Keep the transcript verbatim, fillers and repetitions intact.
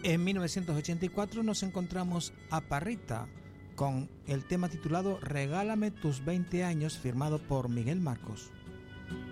En mil novecientos ochenta y cuatro nos encontramos a Parrita con el tema titulado Regálame tus veinte años, firmado por Miguel Marcos.